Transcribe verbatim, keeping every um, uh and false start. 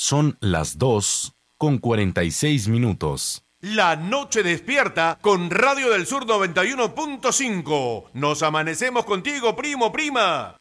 Son las dos con cuarenta y seis minutos. La noche despierta con Radio del Sur noventa y uno punto cinco. Nos amanecemos contigo, primo, prima.